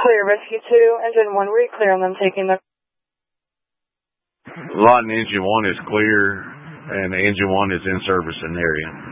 Clear, Rescue 2, Engine 1, we're clear on them taking the... Lot and Engine 1 is clear, and Engine 1 is in service in the area.